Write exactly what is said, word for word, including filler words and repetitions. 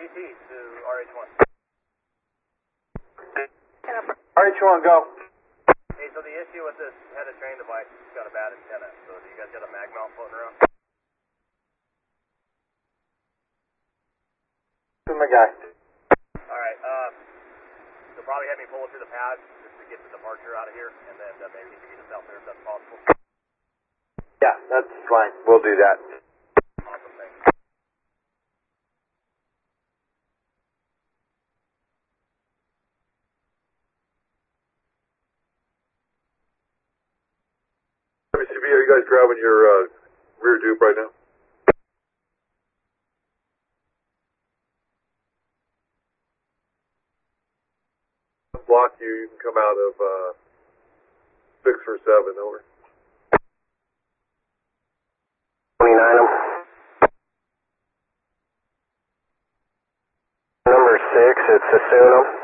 T T to R H one. R H one, go. Hey, so the issue with this head of train device is it's got a bad antenna. So do you guys got a mag mount floating around? This is my guy. Alright, uh, so probably have me pull it through the pad just to get the departure out of here, and then uh, maybe you can meet us out there if that's possible. Yeah, that's fine. We'll do that. Awesome, thanks. W C B, are you guys grabbing your uh, rear dupe right now? Block you, you can come out of uh, six or seven, over. twenty-nine them. Number six, it's Asunum.